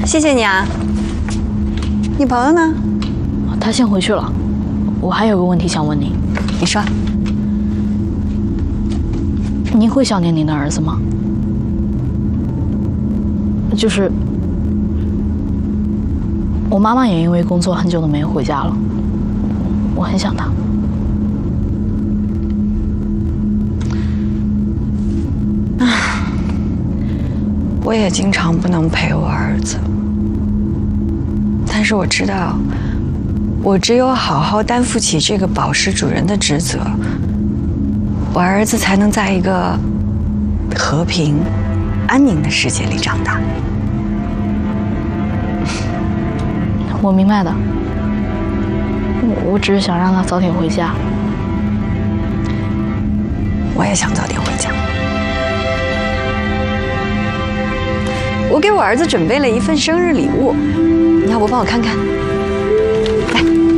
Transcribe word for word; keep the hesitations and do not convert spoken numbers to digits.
谢谢你啊。你朋友呢？ 他先回去了。我还有个问题想问您。 你说。 您会想念您的儿子吗？就是，我妈妈也因为工作很久都没有回家了，我很想她。 唉，我也经常不能陪我儿子，但是我知道，我只有好好担负起这个宝石主人的职责，我儿子才能在一个和平、安宁的世界里长大。 我明白的，我我只是想让他早点回家。 我也想早点回家。我给我儿子准备了一份生日礼物，你要不帮我看看？